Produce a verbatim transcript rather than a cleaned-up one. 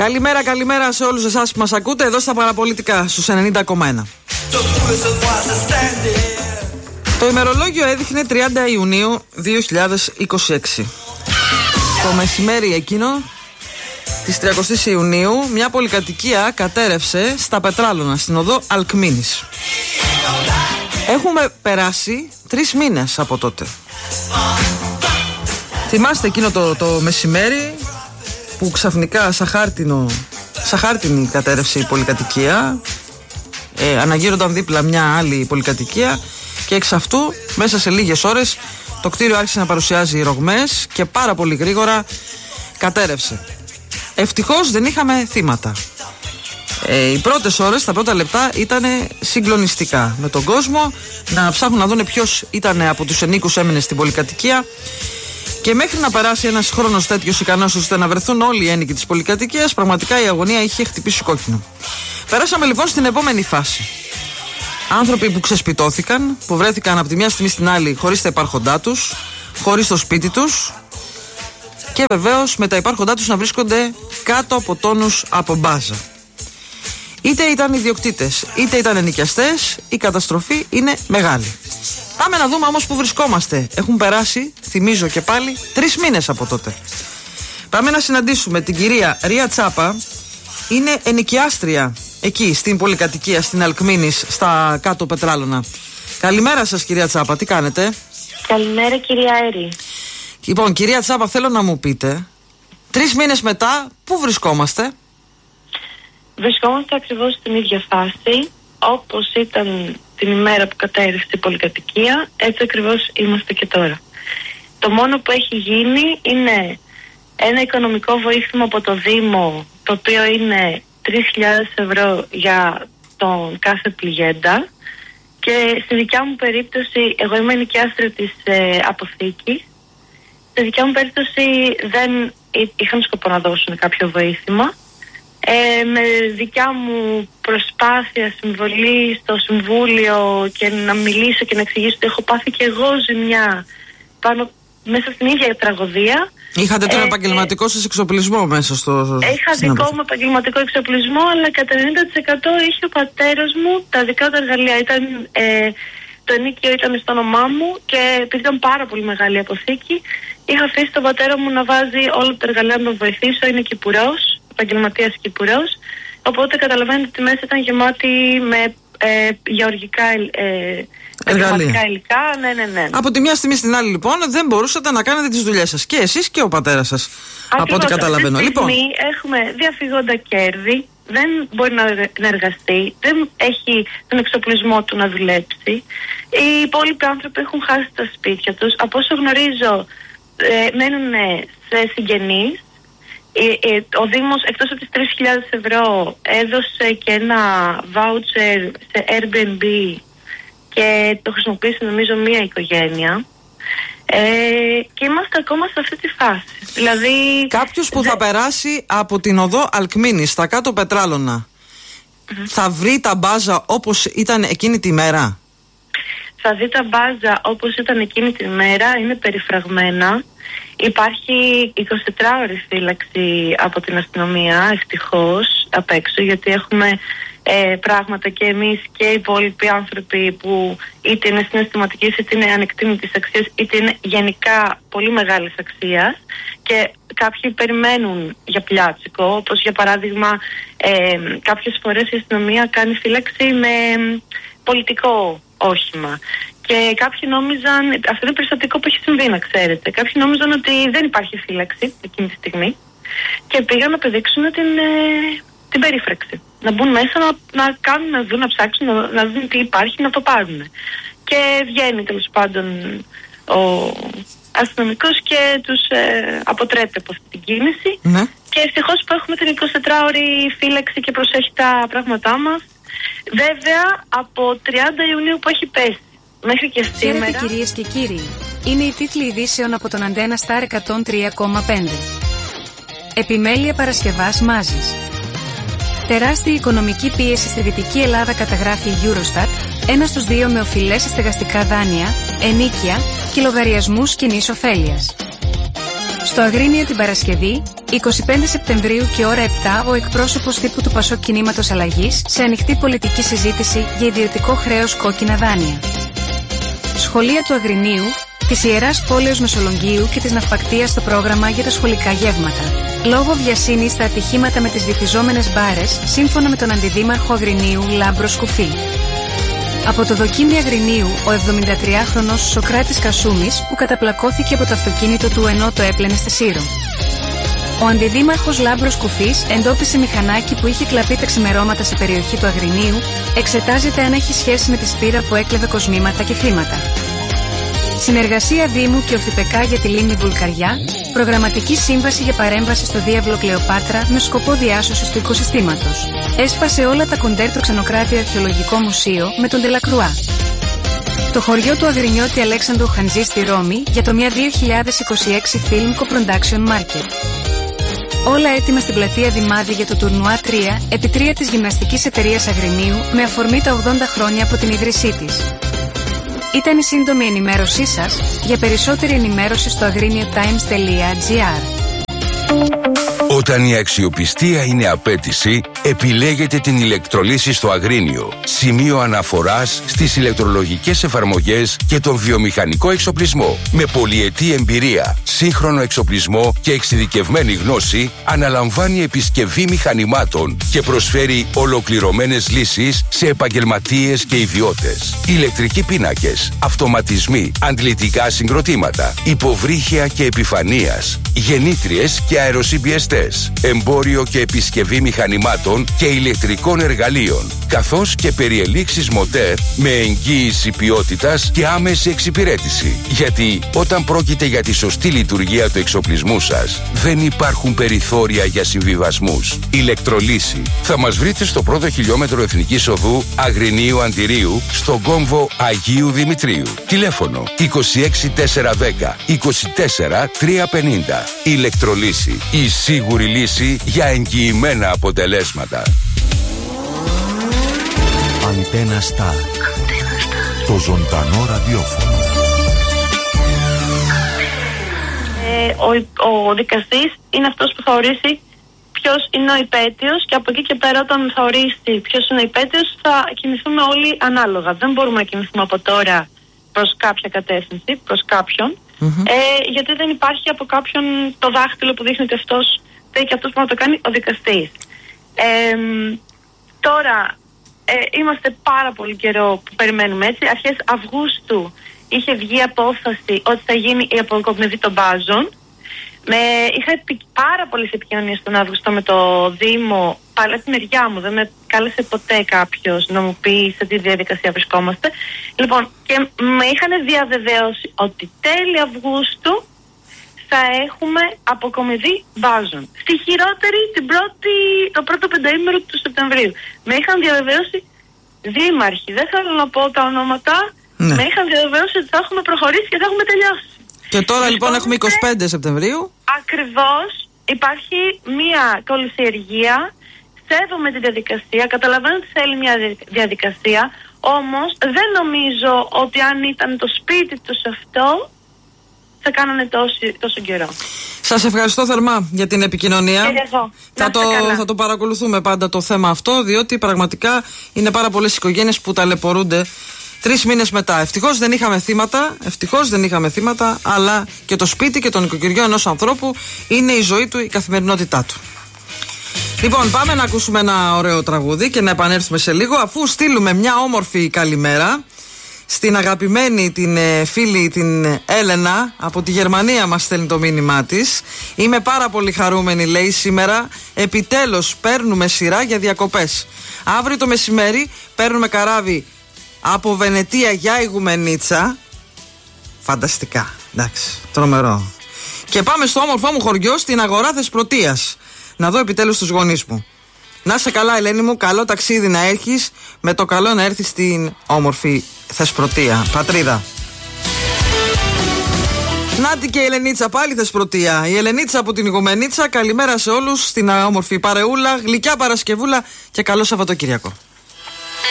Καλημέρα, καλημέρα σε όλους εσάς που μας ακούτε εδώ στα Παραπολιτικά στους ενενήντα κόμμα ένα. Το ημερολόγιο έδειχνε τριάντα Ιουνίου δύο χιλιάδες είκοσι έξι. Το μεσημέρι εκείνο της τριαντάης Ιουνίου μια πολυκατοικία κατέρευσε στα Πετράλωνα στην οδό Αλκμίνης. Έχουμε περάσει τρεις μήνες από τότε. Θυμάστε εκείνο το, το μεσημέρι που ξαφνικά σαν, χάρτινο, σαν χάρτινη κατέρευσε η πολυκατοικία, ε, αναγείρονταν δίπλα μια άλλη πολυκατοικία και εξ αυτού μέσα σε λίγες ώρες το κτίριο άρχισε να παρουσιάζει ρογμές και πάρα πολύ γρήγορα κατέρευσε. Ευτυχώς δεν είχαμε θύματα. Ε, οι πρώτες ώρες, τα πρώτα λεπτά ήταν συγκλονιστικά, με τον κόσμο να ψάχνουν να δουν ποιος ήταν από τους ενίκους έμενε στην πολυκατοικία. Και μέχρι να περάσει ένας χρόνος τέτοιος ικανός ώστε να βρεθούν όλοι οι ένοικοι της πολυκατοικίας, πραγματικά η αγωνία είχε χτυπήσει κόκκινο. Περάσαμε λοιπόν στην επόμενη φάση. Άνθρωποι που ξεσπιτώθηκαν, που βρέθηκαν από τη μια στιγμή στην άλλη χωρίς τα υπάρχοντά τους, χωρίς το σπίτι τους και βεβαίως με τα υπάρχοντά τους να βρίσκονται κάτω από τόνους από μπάζα. Είτε ήταν ιδιοκτήτες, είτε ήταν ενοικιαστές, η καταστροφή είναι μεγάλη. Πάμε να δούμε όμως που βρισκόμαστε. Έχουν περάσει, θυμίζω και πάλι, τρεις μήνες από τότε. Πάμε να συναντήσουμε την κυρία Ρία Τσάπα. Είναι ενοικιάστρια εκεί στην πολυκατοικία στην Αλκμίνης, στα κάτω Πετράλωνα. Καλημέρα σας κυρία Τσάπα, τι κάνετε? Καλημέρα κυρία Έρη. Λοιπόν κυρία Τσάπα, θέλω να μου πείτε, τρεις μήνες μετά πού βρισκόμαστε? Βρισκόμαστε ακριβώς στην ίδια φάση όπως ήταν την ημέρα που κατέρευσε η πολυκατοικία, έτσι ακριβώς είμαστε και τώρα. Το μόνο που έχει γίνει είναι ένα οικονομικό βοήθημα από το Δήμο, το οποίο είναι τρεις χιλιάδες ευρώ για τον κάθε πληγέντα, και στη δικιά μου περίπτωση, εγώ είμαι ενοικιάστρια της ε, αποθήκης, στη δικιά μου περίπτωση δεν είχαν σκοπό να δώσουν κάποιο βοήθημα. Ε, με δικιά μου προσπάθεια, συμβολή στο Συμβούλιο και να μιλήσω και να εξηγήσω ότι έχω πάθει και εγώ ζημιά πάνω, μέσα στην ίδια τραγωδία. Είχατε τον ε, επαγγελματικό σας εξοπλισμό μέσα στο... Είχα δικό μου επαγγελματικό εξοπλισμό, αλλά κατά ενενήντα τοις εκατό είχε ο πατέρας μου τα δικά του εργαλεία. Ήταν, ε, το ενίκιο ήταν στο όνομά μου και επειδή ήταν πάρα πολύ μεγάλη αποθήκη, είχα αφήσει τον πατέρα μου να βάζει όλα τα εργαλεία να τον βοηθήσω. Είναι Κυπουρός, επαγγελματίας Κυπουρός, οπότε καταλαβαίνετε ότι μέσα ήταν γεμάτη με ε, γεωργικά ε, εργαλεία. υλικά. Ναι, ναι, ναι. Από τη μια στιγμή στην άλλη λοιπόν δεν μπορούσατε να κάνετε τις δουλειές σας, και εσείς και ο πατέρας σας. Ακριβώς, από ό,τι καταλαβαίνω. Αυτή τη λοιπόν. στιγμή έχουμε διαφυγόντα κέρδη, δεν μπορεί να, να εργαστεί, δεν έχει τον εξοπλισμό του να δουλέψει. Οι υπόλοιποι άνθρωποι έχουν χάσει τα σπίτια τους. Από όσο γνωρίζω ε, μένουν σε συγγενείς. Ο Δήμος εκτός από τις τρεις χιλιάδες ευρώ έδωσε και ένα voucher σε Airbnb και το χρησιμοποίησε νομίζω μία οικογένεια, ε, και είμαστε ακόμα σε αυτή τη φάση. Δηλαδή κάποιος που δε... θα περάσει από την οδό Αλκμίνης στα κάτω Πετράλωνα mm-hmm. θα βρει τα μπάζα όπως ήταν εκείνη τη μέρα? Θα δει τα μπάζα όπως ήταν εκείνη τη μέρα, είναι περιφραγμένα. Υπάρχει εικοσιτετράωρη φύλαξη από την αστυνομία, ευτυχώς, απ' έξω, γιατί έχουμε ε, πράγματα και εμείς και οι υπόλοιποι άνθρωποι που είτε είναι συναισθηματικής, είτε είναι ανεκτήμητης αξίας, είτε είναι γενικά πολύ μεγάλης αξίας, και κάποιοι περιμένουν για πλιάτσικο, όπως για παράδειγμα ε, κάποιες φορές η αστυνομία κάνει φύλαξη με πολιτικό όχημα. Και κάποιοι νόμιζαν, αυτό είναι περιστατικό που έχει συμβεί, να ξέρετε. Κάποιοι νόμιζαν ότι δεν υπάρχει φύλαξη εκείνη τη στιγμή και πήγαν να πεδείξουν την, ε, την περίφραξη. Να μπουν μέσα, να, να κάνουν, να δουν, να ψάξουν, να, να δουν τι υπάρχει, να το πάρουν. Και βγαίνει τέλος πάντων ο αστυνομικός και τους ε, αποτρέπει από αυτή την κίνηση. Ναι. Και ευτυχώς που έχουμε την εικοσιτετράωρη φύλαξη και προσέχει τα πράγματά μας. Βέβαια, από τριάντα Ιουνίου που έχει πέσει μέχρι και σήμερα. Χαίρετε κυρίες και κύριοι. Είναι οι τίτλοι ειδήσεων από τον Αντένα Σταρ εκατόν τρία κόμμα πέντε. Επιμέλεια Παρασκευάς Μάζης. Τεράστια οικονομική πίεση στη Δυτική Ελλάδα, καταγράφει η Eurostat, ένα στους δύο με οφειλές στεγαστικά δάνεια, ενίκια και λογαριασμούς κοινής ωφέλειας. Στο Αγρίνιο την Παρασκευή, εικοστή πέμπτη Σεπτεμβρίου και ώρα επτά, ο εκπρόσωπος τύπου του Πασόκ Κινήματος Αλλαγής σε ανοιχτή πολιτική συζήτηση για ιδιωτικό χρέος κόκκινα δάνεια. Σχολεία του Αγρινίου, της Ιεράς Πόλεως Μεσολογγίου και της Ναυπακτείας στο πρόγραμμα για τα σχολικά γεύματα. Λόγω βιασύνης στα ατυχήματα με τις βυθιζόμενες μπάρες, σύμφωνα με τον Αντιδήμαρχο Αγρινίου Λάμπρο Σκουφί. Από το δοκίμιο Αγρινίου, ο εβδομηντατριάχρονος Σοκράτης Κασούμης, που καταπλακώθηκε από το αυτοκίνητο του ενώ το έπλαινε στη Σύρο. Ο Αντιδήμαρχος Λάμπρος Κουφής εντόπισε μηχανάκι που είχε κλαπεί τα ξημερώματα σε περιοχή του Αγρινίου, εξετάζεται αν έχει σχέση με τη σπήρα που έκλεβε κοσμήματα και χρήματα. Συνεργασία Δήμου και ΟΦΙΠΕΚΑ για τη λίμνη Βουλκαριά, προγραμματική σύμβαση για παρέμβαση στο διάβλο Κλεοπάτρα με σκοπό διάσωσης του οικοσυστήματος. Έσπασε όλα τα κοντέρ το Ξενοκράτιο Αρχαιολογικό Μουσείο με τον Τελακρουά. Το χωριό του Αγρινιώτη Αλέξανδρου Χαντζή στη Ρώμη για το ΜΙΑ δύο χιλιάδες είκοσι έξι Film Co-Production Market. Όλα έτοιμα στην πλατεία Δημάδη για το τουρνουά τρία επί τρία της Γυμναστικής Εταιρείας Αγρινίου με αφορμή τα ογδόντα χρόνια από την ίδρυσή της. Ήταν η σύντομη ενημέρωσή σας. Για περισσότερη ενημέρωση στο αγρίνιο τάιμς τελεία τζι άρ. Όταν η αξιοπιστία είναι απέτηση, επιλέγετε την ηλεκτρολύση στο Αγρίνιο. Σημείο αναφοράς στις ηλεκτρολογικές εφαρμογές και τον βιομηχανικό εξοπλισμό. Με πολυετή εμπειρία, σύγχρονο εξοπλισμό και εξειδικευμένη γνώση, αναλαμβάνει επισκευή μηχανημάτων και προσφέρει ολοκληρωμένες λύσεις σε επαγγελματίες και ιδιώτες. Ηλεκτρικοί πίνακες, αυτοματισμοί, αντλητικά συγκροτήματα, υποβρύχια και επιφανείας, γεννήτριες και αεροσυμπιεστές, εμπόριο και επισκευή μηχανημάτων και ηλεκτρικών εργαλείων, καθώς και περιελήξεις μοντέρ με εγγύηση ποιότητας και άμεση εξυπηρέτηση. Γιατί όταν πρόκειται για τη σωστή λειτουργία του εξοπλισμού σας, δεν υπάρχουν περιθώρια για συμβιβασμούς. Ηλεκτρολύση. Θα μας βρείτε στο πρώτο χιλιόμετρο Εθνικής Οδού Αγρινίου Αντιρίου, στον κόμβο Αγίου Δημητρίου. Τηλέφωνο είκοσι έξι τετρακόσια δέκα είκοσι τέσσερα τριακόσια πενήντα. Ηλεκτρολύση. Η σίγουρη λύση για εγγυημένα αποτελέσματα. Αντένα Σταρ. Το ζωντανό ραδιόφωνο. Ε, ο, ο δικαστής είναι αυτός που θα ορίσει ποιος είναι ο υπαίτιος και από εκεί και πέρα όταν θα ορίσει ποιος είναι ο υπαίτιος θα κινηθούμε όλοι ανάλογα. Δεν μπορούμε να κινηθούμε από τώρα προς κάποια κατεύθυνση, προς κάποιον. Mm-hmm. Ε, γιατί δεν υπάρχει από κάποιον το δάχτυλο που δείχνει ότι αυτός θέλει και αυτός που να το κάνει ο δικαστής. Ε, τώρα ε, είμαστε πάρα πολύ καιρό που περιμένουμε έτσι. Αρχές Αυγούστου είχε βγει απόφαση ότι θα γίνει η αποκομιδή των μπάζων. Με, είχα επι, πάρα πολλές επικοινωνίες τον Αύγουστο με το Δήμο, πάλι στη μεριά μου, δεν με κάλεσε ποτέ κάποιος να μου πει σε τι διαδικασία βρισκόμαστε. Λοιπόν, και με είχαν διαβεβαίωση ότι τέλη Αυγούστου θα έχουμε αποκομιδή μπάζων. Στη χειρότερη την πρώτη, το πρώτο πενταήμερο του Σεπτεμβρίου. Με είχαν διαβεβαίωση δήμαρχοι, δεν θέλω να πω τα ονόματα, ναι. Με είχαν διαβεβαίωση ότι θα έχουμε προχωρήσει και θα έχουμε τελειώσει. Και τώρα λοιπόν έχουμε είκοσι πέντε Σεπτεμβρίου. Ακριβώς, υπάρχει μία κολυσιεργία. Σέβομαι τη διαδικασία, καταλαβαίνω ότι θέλει μια διαδικασία, όμως δεν νομίζω ότι αν ήταν το σπίτι τους αυτό θα κάνανε τόσο, τόσο καιρό. Σας ευχαριστώ θερμά για την επικοινωνία. Θα το, θα το παρακολουθούμε πάντα το θέμα αυτό, διότι πραγματικά είναι πάρα πολλές οικογένειες που ταλαιπωρούνται τρεις μήνες μετά. Ευτυχώς δεν είχαμε θύματα, ευτυχώς δεν είχαμε θύματα, αλλά και το σπίτι και το νοικοκυριό ενός ανθρώπου είναι η ζωή του, η καθημερινότητά του. Λοιπόν, πάμε να ακούσουμε ένα ωραίο τραγούδι και να επανέλθουμε σε λίγο, αφού στείλουμε μια όμορφη καλημέρα στην αγαπημένη την ε, φίλη την Έλενα από τη Γερμανία. Μας στέλνει το μήνυμά της. Είμαι πάρα πολύ χαρούμενη, λέει, σήμερα επιτέλους παίρνουμε σειρά για διακοπές. Αύριο το μεσημέρι παίρνουμε καράβι από Βενετία για Ιγουμενίτσα. Φανταστικά, εντάξει, τρομερό. Και πάμε στο όμορφό μου χωριό, στην αγορά Θεσπρωτείας, να δω επιτέλους τους γονείς μου. Να σε καλά, Ελένη μου, καλό ταξίδι να έχεις, με το καλό να έρθεις στην όμορφη Θεσπρωτεία, πατρίδα. Νάτι και η Ελενίτσα πάλι Θεσπρωτεία. Η Ελενίτσα από την Ιγουμενίτσα, καλημέρα σε όλους, στην όμορφη παρεούλα, γλυκιά Παρασκευούλα και καλό Σαββατοκύριακο.